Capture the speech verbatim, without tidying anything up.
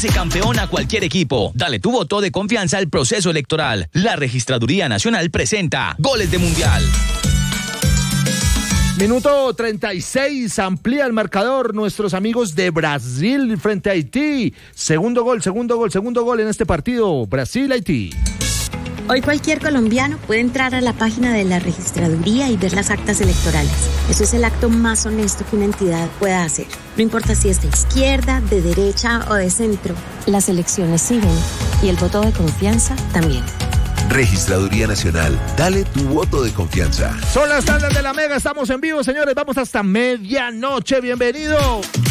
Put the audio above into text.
hace campeón a cualquier equipo. Dale tu voto de confianza al proceso electoral. La Registraduría Nacional presenta Goles de Mundial. Minuto treinta y seis, amplía el marcador nuestros amigos de Brasil frente a Haití. Segundo gol, segundo gol, segundo gol en este partido, Brasil-Haití. Hoy cualquier colombiano puede entrar a la página de la registraduría y ver las actas electorales. Eso es el acto más honesto que una entidad pueda hacer. No importa si es de izquierda, de derecha o de centro. Las elecciones siguen y el voto de confianza también. Registraduría Nacional, dale tu voto de confianza. Son las tardes de la Mega, estamos en vivo, señores, vamos hasta medianoche, bienvenido.